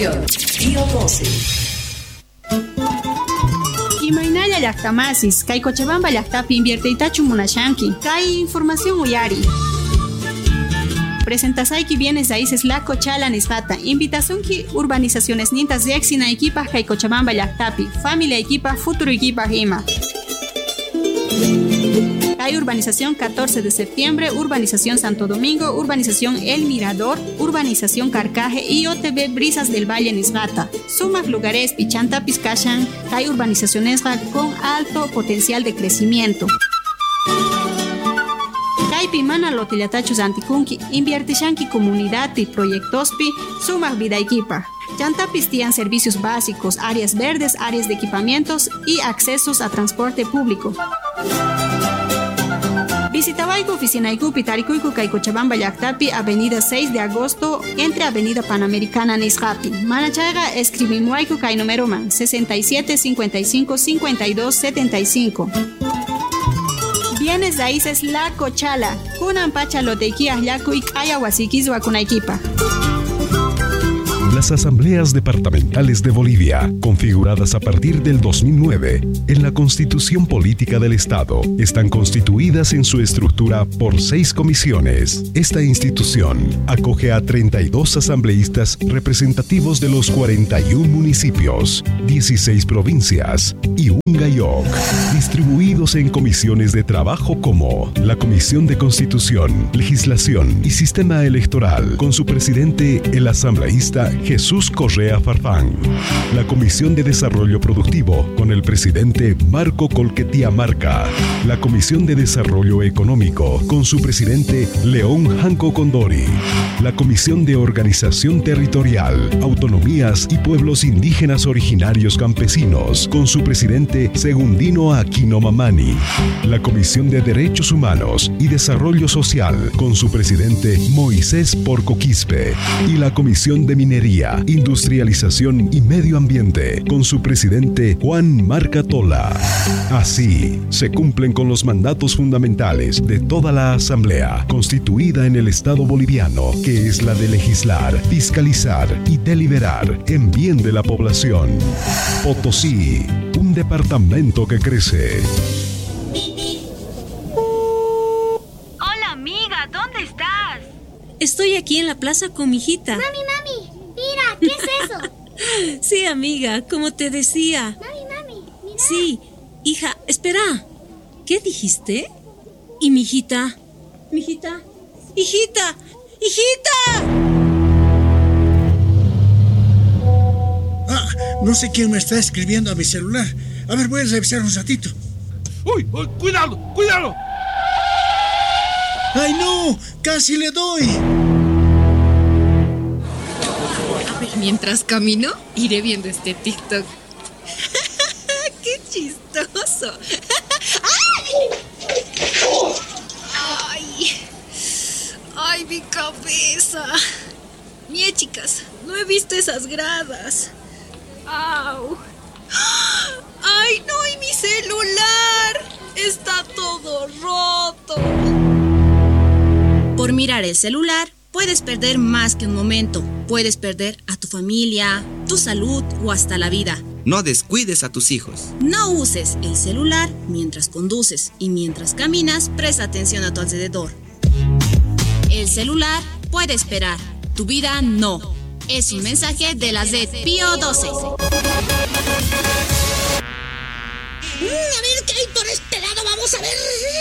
Información. Pío 12. Imaynalla llaqtamasis, kay Cochabamba llaqtapi invirtiytachu munashanki. Kay información uyari. Presentasayki bienes raíces La Cochala nisqata. Invitación ki urbanizaciones nintas de exina equipa kay Cochabamba llaqtapi. Familia equipa, futuro equipa ima. Hay urbanización 14 de septiembre, urbanización Santo Domingo, urbanización El Mirador, urbanización Carcaje y OTB Brisas del Valle Nisgata. Sumas lugares Pichanta Pizcachan, hay urbanizaciones con alto potencial de crecimiento. Kaypi mana lotillatachus antikunki, inviertishanki comunidad y proyectospi, sumas vida equipa. Chantapis tienen servicios básicos, áreas verdes, áreas de equipamientos y accesos a transporte público. Visitawaiku oficinaykupi tarikuyku kay Cochabamba llaqtapi avenida 6 de agosto entre avenida Panamericana nisqapi. Manachayqa escribimuayku kay numeroman 67 55 52 75. Bienes raíces La Cochala. Kunan pacha loteikiaj llakuy k'aya wasikis wakunaykipa. Las asambleas departamentales de Bolivia, configuradas a partir del 2009 en la Constitución Política del Estado, están constituidas en su estructura por 6 comisiones. Esta institución acoge a 32 asambleístas representativos de los 41 municipios, 16 provincias y un GAIOC, distribuidos en comisiones de trabajo como la Comisión de Constitución, Legislación y Sistema Electoral, con su presidente, el asambleísta Jesús Correa Farfán. La Comisión de Desarrollo Productivo, con el presidente Marco Colquetía Marca. La Comisión de Desarrollo Económico, con su presidente León Janco Condori. La Comisión de Organización Territorial, Autonomías y Pueblos Indígenas Originarios Campesinos, con su presidente Segundino Aquino Mamani. La Comisión de Derechos Humanos y Desarrollo Social, con su presidente Moisés Porco Quispe. Y la Comisión de Minería, Industrialización y Medio Ambiente, con su presidente Juan Marca Tola. Así, se cumplen con los mandatos fundamentales de toda la Asamblea, constituida en el Estado boliviano, que es la de legislar, fiscalizar y deliberar en bien de la población. Potosí, un departamento que crece. Hola, amiga, ¿dónde estás? Estoy aquí en la plaza con mi hijita. Mami, mira, ¿qué es eso? Sí, amiga, como te decía. Mami, mira. Sí, hija, espera. ¿Qué dijiste? ¿Y mi hijita? ¿Mi hijita? ¡Hijita! ¡Hijita! No sé quién me está escribiendo a mi celular. A ver, voy a revisar un ratito. ¡Uy! ¡Cuidado! ¡Cuidado! ¡Ay, no! ¡Casi le doy! A ver, mientras camino, iré viendo este TikTok. ¡Qué chistoso! ¡Ay! ¡Ay, mi cabeza! Mie, chicas, no he visto esas gradas. ¡Au! ¡Ay, no! ¡Y mi celular! ¡Está todo roto! Por mirar el celular, puedes perder más que un momento. Puedes perder a tu familia, tu salud o hasta la vida. No descuides a tus hijos. No uses el celular mientras conduces y mientras caminas, presta atención a tu alrededor. El celular puede esperar, tu vida no. Es un mensaje de la red Pío 12. A ver qué hay por este lado, vamos a ver.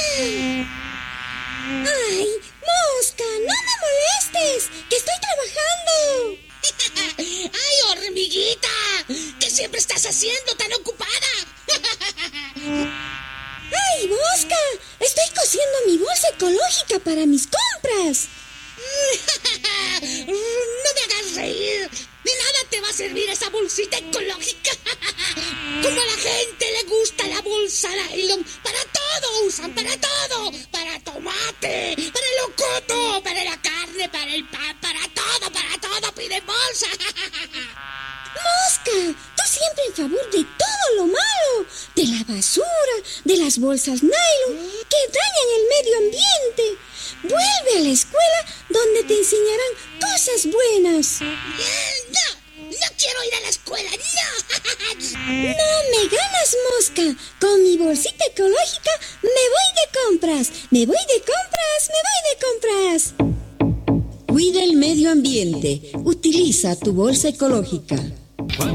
¡Ay, mosca! ¡No me molestes! ¡Que estoy trabajando! ¡Ay, hormiguita! ¿Qué siempre estás haciendo tan ocupada? ¡Ay, mosca! Estoy cosiendo mi bolsa ecológica para mis compras. No me hagas reír. De nada te va a servir esa bolsita ecológica. Como a la gente le gusta la bolsa nylon. Para todo usan, para todo. Para tomate, para el locoto, para la carne, para el pan, para todo piden bolsa. Mosca, tú siempre en favor de todo lo malo. De la basura, de las bolsas nylon que dañan el medio ambiente. Vuelve a la escuela donde te enseñarán cosas buenas. No quiero ir a la escuela, no. No me ganas, mosca. Con mi bolsita ecológica me voy de compras. Me voy de compras. Cuida el medio ambiente. Utiliza tu bolsa ecológica.